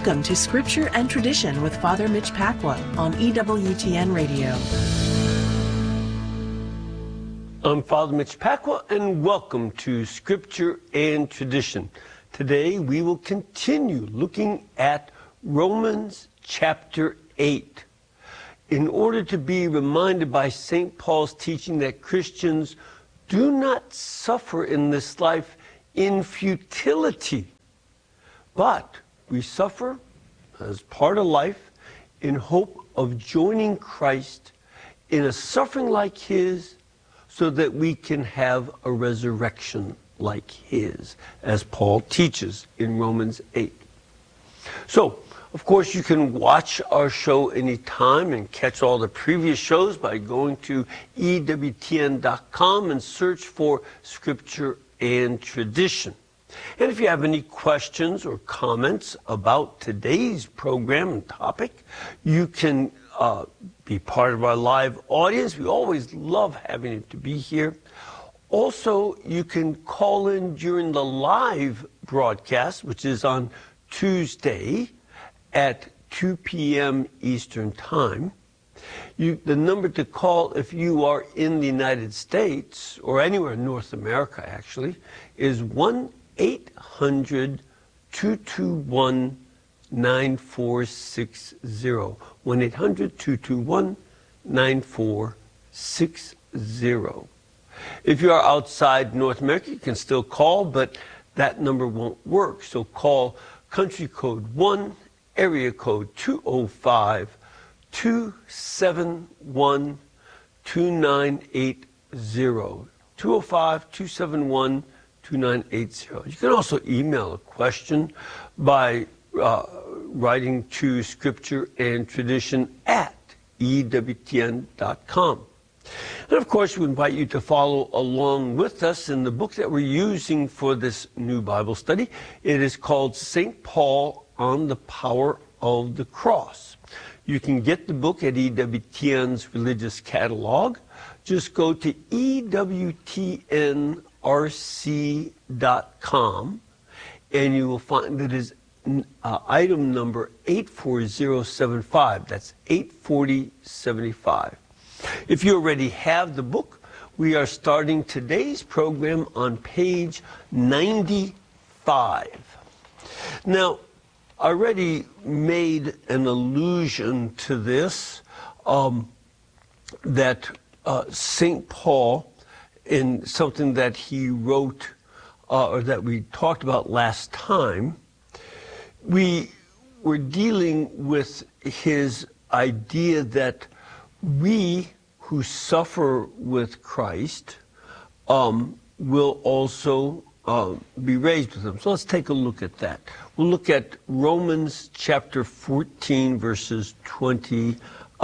Welcome to Scripture and Tradition with Father Mitch Pacwa on EWTN Radio. I'm Father Mitch Pacwa, and welcome to Scripture and Tradition. Today we will continue looking at Romans chapter 8. In order to be reminded by St. Paul's teaching that Christians do not suffer in this life in futility, but we suffer as part of life in hope of joining Christ in a suffering like his so that we can have a resurrection like his, as Paul teaches in Romans 8. So, of course, you can watch our show anytime and catch all the previous shows by going to EWTN.com and search for Scripture and Tradition. And if you have any questions or comments about today's program and topic, you can be part of our live audience. We always love having you to be here. Also, you can call in during the live broadcast, which is on Tuesday at 2 p.m. Eastern Time. The number to call if you are in the United States, or anywhere in North America actually, is 1-800-221-9460. 1-800-221-9460. If you are outside North America, you can still call, but that number won't work. So call country code 1, area code 205-271-2980. 205-271-2980. You can also email a question by writing to Scripture and Tradition at EWTN.com. And of course, we invite you to follow along with us in the book that we're using for this new Bible study. It is called St. Paul on the Power of the Cross. You can get the book at EWTN's Religious Catalog. Just go to EWTNRC.com and you will find that it is item number 84075. That's 84075. If you already have the book, we are starting today's program on page 95. Now, I already made an allusion to this, that St. Paul, in something that he wrote, or that we talked about last time, we were dealing with his idea that we who suffer with Christ will also be raised with him. So let's take a look at that. We'll look at Romans chapter 14, verses 20,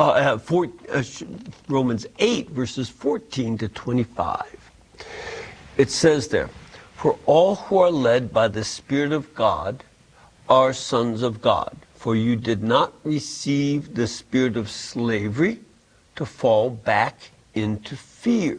Romans 8, verses 14 to 25. It says there, "For all who are led by the Spirit of God are sons of God. For you did not receive the spirit of slavery to fall back into fear,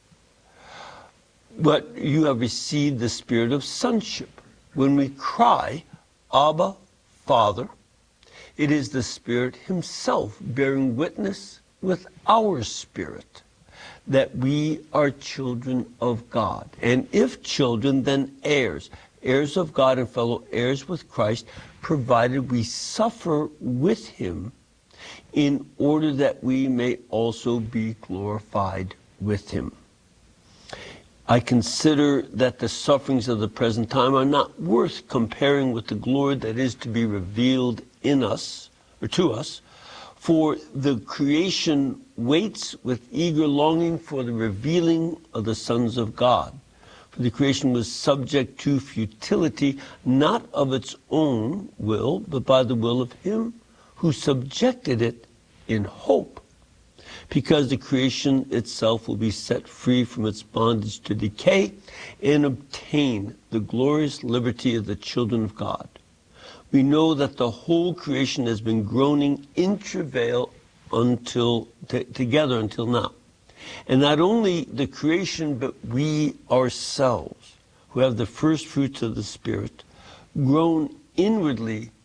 but you have received the spirit of sonship. When we cry, Abba, Father, it is the Spirit himself bearing witness with our spirit that we are children of God. And if children, then heirs, heirs of God and fellow heirs with Christ, provided we suffer with him, in order that we may also be glorified with him. I consider that the sufferings of the present time are not worth comparing with the glory that is to be revealed in us, or to us, for the creation waits with eager longing for the revealing of the sons of God. For the creation was subject to futility, not of its own will, but by the will of him who subjected it in hope, because the creation itself will be set free from its bondage to decay and obtain the glorious liberty of the children of God. We know that the whole creation has been groaning in travail together until now. And not only the creation, but we ourselves, who have the first fruits of the Spirit, groan inwardly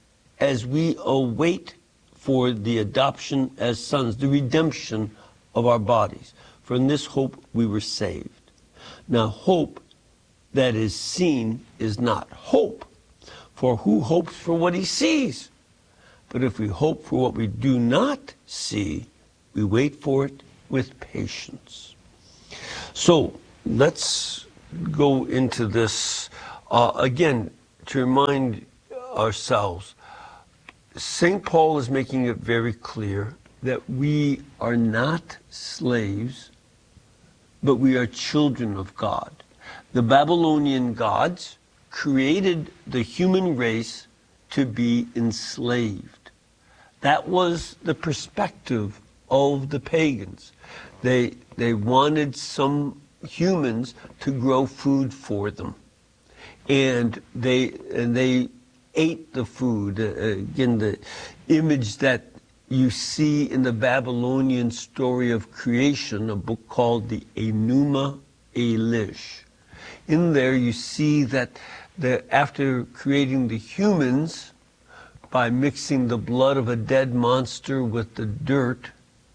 as we await for the adoption as sons, the redemption of our bodies. For in this hope we were saved. Now hope that is seen is not hope. For who hopes for what he sees? But if we hope for what we do not see, we wait for it with patience. So let's go into this again to remind ourselves. St. Paul is making it very clear that we are not slaves, but we are children of God. The Babylonian gods created the human race to be enslaved. That was the perspective of the pagans. They wanted some humans to grow food for them, and they ate the food. Again, the image that you see in the Babylonian story of creation, a book called the Enuma Elish. In there you see that after creating the humans by mixing the blood of a dead monster with the dirt,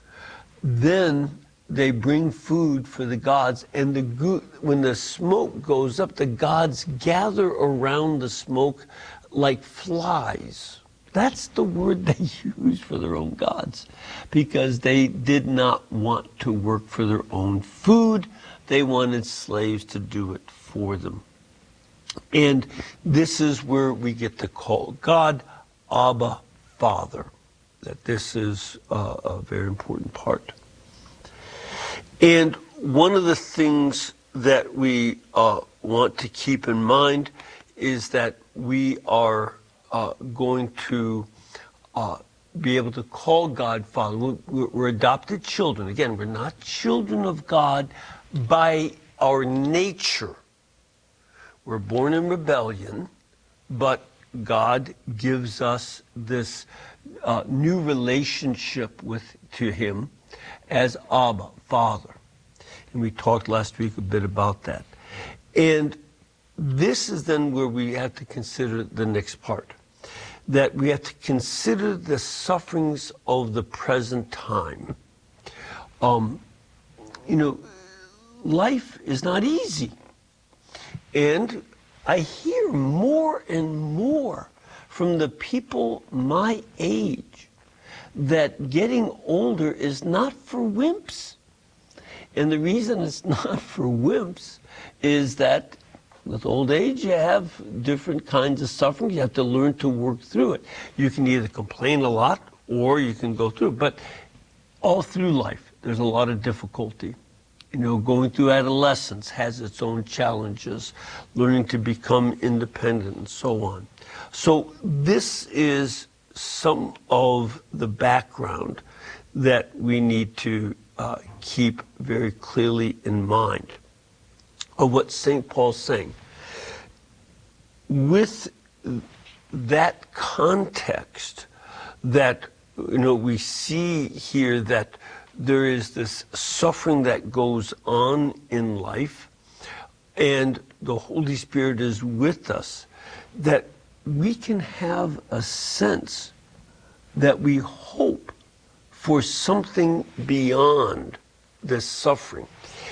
then they bring food for the gods, and when the smoke goes up, the gods gather around the smoke like flies. That's the word they use for their own gods, because they did not want to work for their own food. They wanted slaves to do it for them. And this is where we get to call God Abba, Father. That this is a very important part. And one of the things that we want to keep in mind is that we are going to be able to call God Father. We're adopted children. Again, we're not children of God by our nature. We're born in rebellion, but God gives us this new relationship to Him as Abba, Father. And we talked last week a bit about that. And this is then where we have to consider the next part. That we have to consider the sufferings of the present time. Life is not easy. And I hear more and more from the people my age that getting older is not for wimps. And the reason it's not for wimps is that with old age, you have different kinds of suffering. You have to learn to work through it. You can either complain a lot or you can go through it. But all through life, there's a lot of difficulty. Going through adolescence has its own challenges, learning to become independent and so on. So this is some of the background that we need to keep very clearly in mind of what St. Paul's saying. With that context that we see here that there is this suffering that goes on in life, and the Holy Spirit is with us, that we can have a sense that we hope for something beyond this suffering.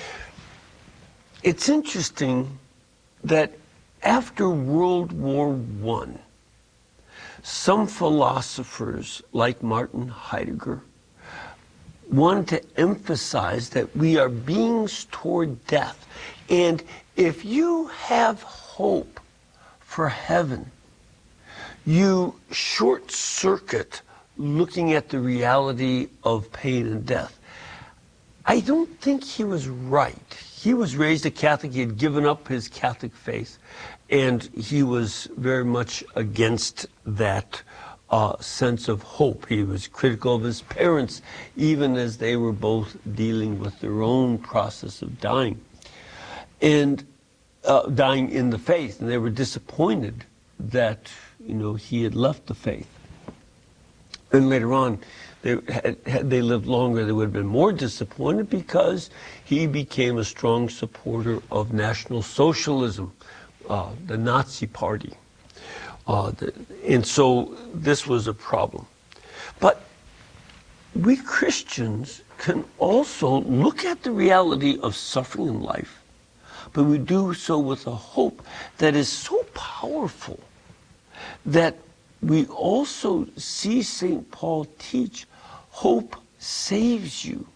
It's interesting that after World War I, some philosophers like Martin Heidegger wanted to emphasize that we are beings toward death. And if you have hope for heaven, you short circuit looking at the reality of pain and death. I don't think he was right. He was raised a Catholic. He had given up his Catholic faith, and he was very much against that sense of hope. He was critical of his parents, even as they were both dealing with their own process of dying, and dying in the faith. And they were disappointed that he had left the faith. And later on, had they lived longer, they would have been more disappointed because he became a strong supporter of National Socialism, the Nazi Party. And so this was a problem. But we Christians can also look at the reality of suffering in life, but we do so with a hope that is so powerful that we also see St. Paul teach, hope saves you.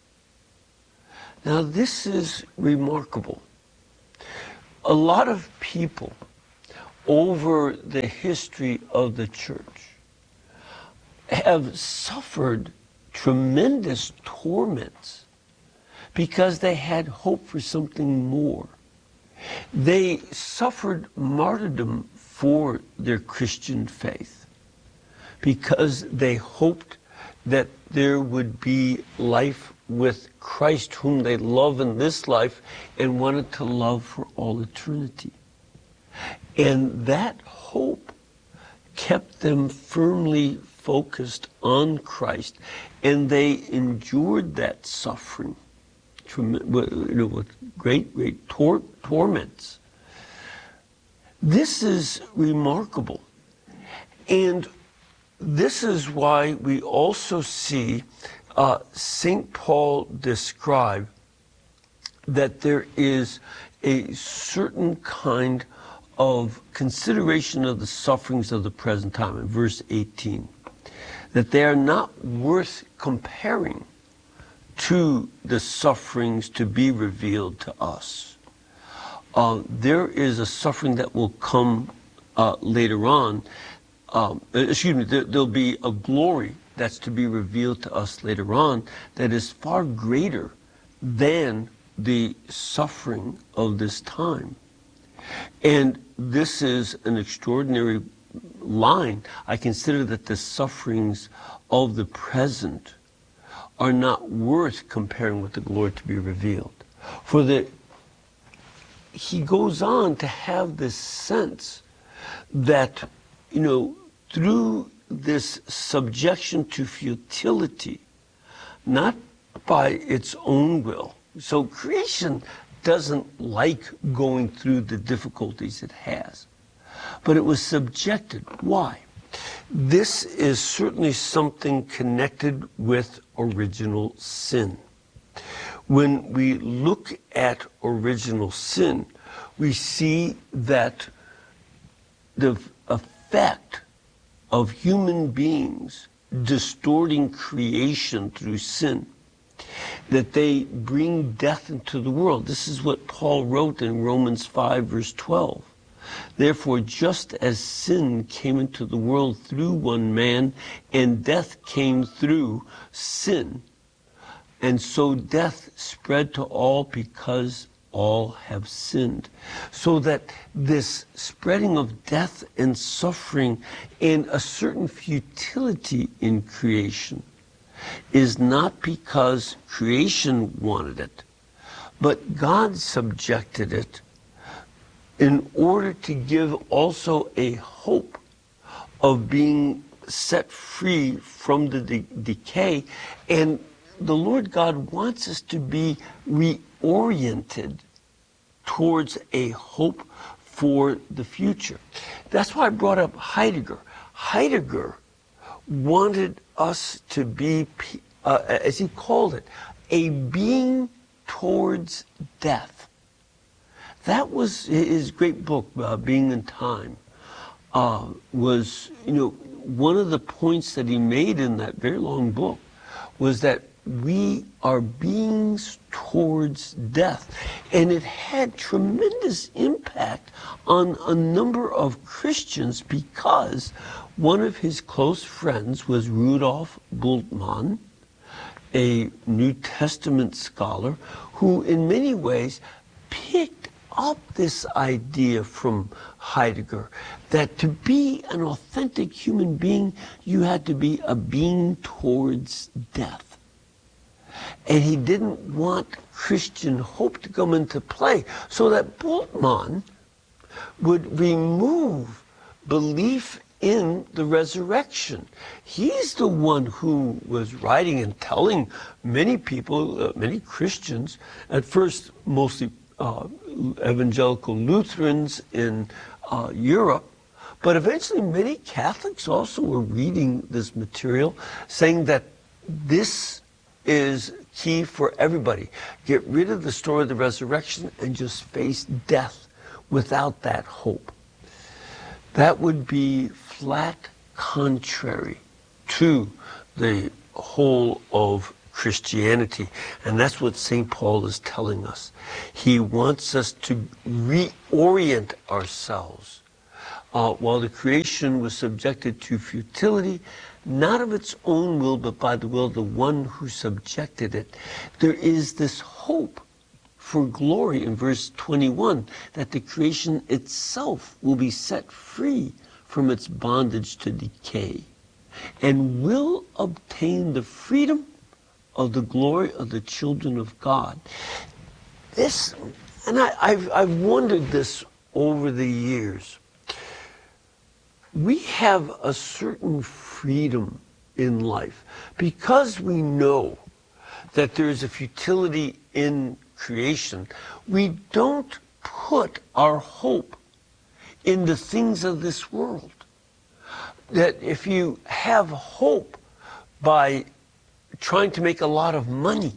Now this is remarkable. A lot of people over the history of the church have suffered tremendous torments because they had hope for something more. They suffered martyrdom for their Christian faith because they hoped that there would be life with Christ, whom they love in this life and wanted to love for all eternity. And that hope kept them firmly focused on Christ, and they endured that suffering with great torments. This is remarkable. And this is why we also see St. Paul describe that there is a certain kind of consideration of the sufferings of the present time in verse 18, that they are not worth comparing to the sufferings to be revealed to us. There is a suffering that will come later on. There'll be a glory that's to be revealed to us later on that is far greater than the suffering of this time. And this is an extraordinary line. I consider that the sufferings of the present are not worth comparing with the glory to be revealed. For he goes on to have this sense that, through this subjection to futility, not by its own will. So creation doesn't like going through the difficulties it has, but it was subjected. Why? This is certainly something connected with original sin. When we look at original sin, we see that the effect of human beings distorting creation through sin, that they bring death into the world. This is what Paul wrote in Romans 5, verse 12. Therefore, just as sin came into the world through one man, and death came through sin, and so death spread to all because all have sinned. So that this spreading of death and suffering and a certain futility in creation is not because creation wanted it, but God subjected it in order to give also a hope of being set free from the decay. And the Lord God wants us to be reoriented towards a hope for the future. That's why I brought up Heidegger. Heidegger wanted us to be, as he called it, a being towards death. That was his great book, Being in Time, was, one of the points that he made in that very long book was that we are beings towards death. And it had tremendous impact on a number of Christians because one of his close friends was Rudolf Bultmann, a New Testament scholar who in many ways picked up this idea from Heidegger that to be an authentic human being, you had to be a being towards death. And he didn't want Christian hope to come into play, so that Bultmann would remove belief in the resurrection. He's the one who was writing and telling many people, many Christians, at first mostly evangelical Lutherans in Europe, But eventually many Catholics also were reading this material, saying that this is key for everybody. Get rid of the story of the resurrection and just face death without that hope. That would be flat contrary to the whole of Christianity. And that's what St. Paul is telling us. He wants us to reorient ourselves. While the creation was subjected to futility, not of its own will, but by the will of the one who subjected it, there is this hope for glory in verse 21, that the creation itself will be set free from its bondage to decay and will obtain the freedom of the glory of the children of God. This, and I've wondered this over the years. We have a certain freedom in life because we know that there's a futility in creation. We don't put our hope in the things of this world. That if you have hope by trying to make a lot of money,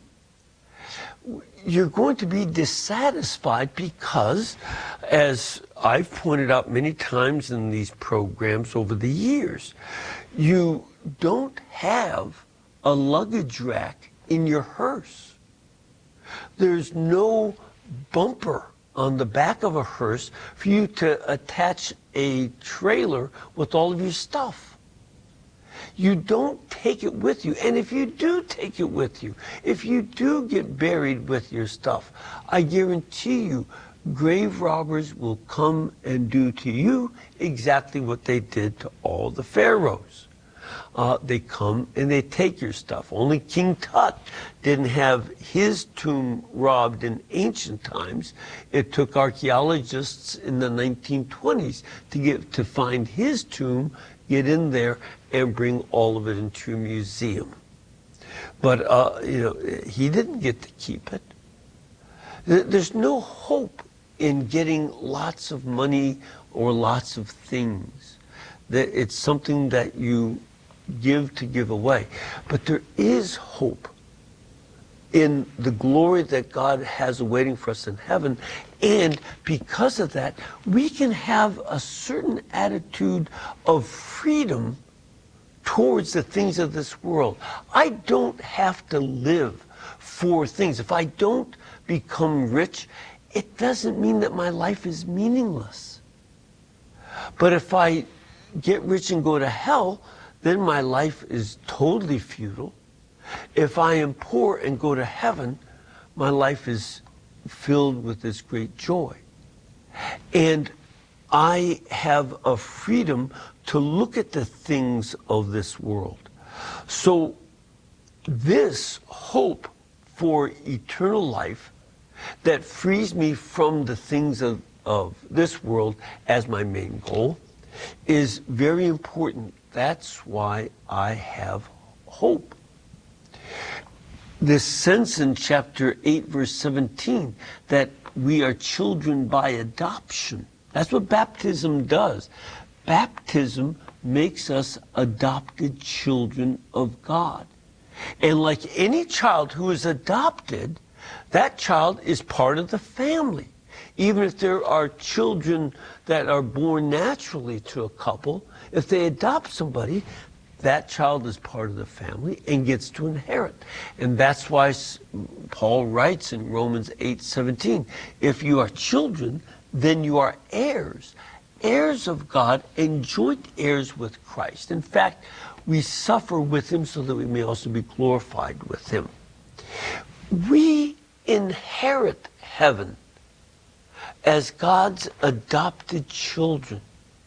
you're going to be dissatisfied because, as I've pointed out many times in these programs over the years, you don't have a luggage rack in your hearse. There's no bumper on the back of a hearse for you to attach a trailer with all of your stuff. You don't take it with you. And if you do take it with you, if you do get buried with your stuff, I guarantee you, grave robbers will come and do to you exactly what they did to all the pharaohs. They come and they take your stuff. Only King Tut didn't have his tomb robbed in ancient times. It took archaeologists in the 1920s to find his tomb, get in there, and bring all of it into a museum. But he didn't get to keep it. There's no hope in getting lots of money or lots of things. It's something that you give to give away. But there is hope in the glory that God has awaiting for us in heaven. And because of that, we can have a certain attitude of freedom towards the things of this world. I don't have to live for things. If I don't become rich, it doesn't mean that my life is meaningless. But if I get rich and go to hell, then my life is totally futile. If I am poor and go to heaven, my life is filled with this great joy. And I have a freedom to look at the things of this world. So this hope for eternal life that frees me from the things of this world as my main goal is very important. That's why I have hope. This sense in chapter 8, verse 17, that we are children by adoption. That's what baptism does. Baptism makes us adopted children of God. And like any child who is adopted, that child is part of the family. Even if there are children that are born naturally to a couple, if they adopt somebody, that child is part of the family and gets to inherit. And that's why Paul writes in Romans 8:17, if you are children, then you are heirs, heirs of God and joint heirs with Christ. In fact, we suffer with him so that we may also be glorified with him. We inherit heaven as God's adopted children.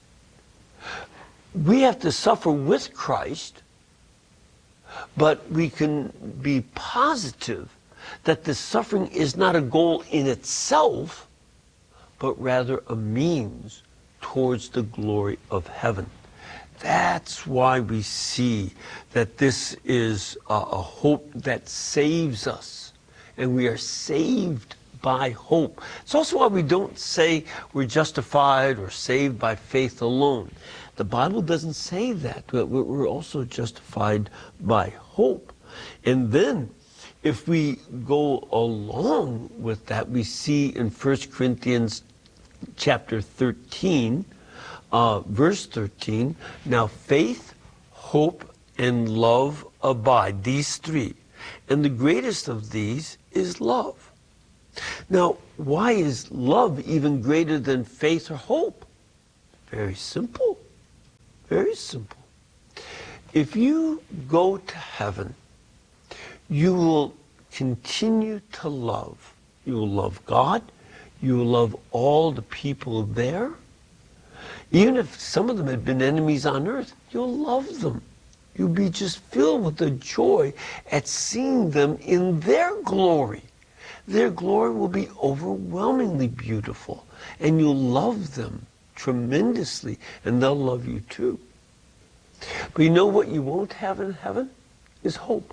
We have to suffer with Christ, but we can be positive that the suffering is not a goal in itself, but rather a means towards the glory of heaven. That's why we see that this is a hope that saves us, and we are saved by hope. It's also why we don't say we're justified or saved by faith alone. The Bible doesn't say that. We're also justified by hope. And then, if we go along with that, we see in 1 Corinthians chapter 13, verse 13, now faith, hope, and love abide, these three. And the greatest of these is love. Now, why is love even greater than faith or hope? Very simple. Very simple. If you go to heaven, you will continue to love. You will love God. You will love all the people there. Even if some of them had been enemies on earth, you'll love them. You'll be just filled with the joy at seeing them in their glory. Their glory will be overwhelmingly beautiful, and you'll love them tremendously, and they'll love you too. But you know what you won't have in heaven? Is hope.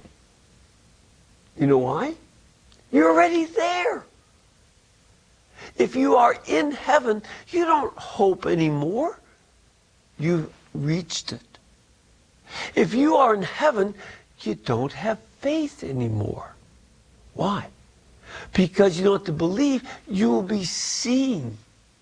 You know why? You're already there. If you are in heaven, you don't hope anymore. You've reached it. If you are in heaven, you don't have faith anymore. Why? Because you don't have to believe, you will be seeing.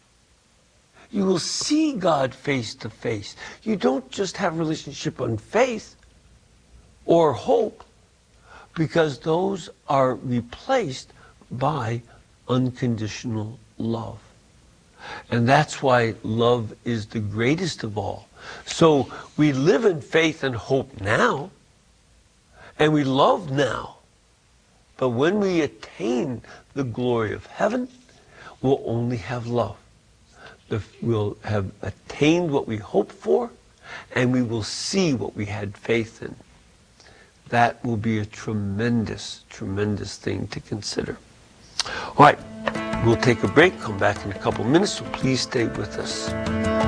You will see God face to face. You don't just have a relationship on faith or hope, because those are replaced by unconditional love. And that's why love is the greatest of all. So we live in faith and hope now, and we love now. But when we attain the glory of heaven, we'll only have love. We'll have attained what we hope for, and we will see what we had faith in. That will be a tremendous, tremendous thing to consider. All right, we'll take a break, come back in a couple minutes, so please stay with us.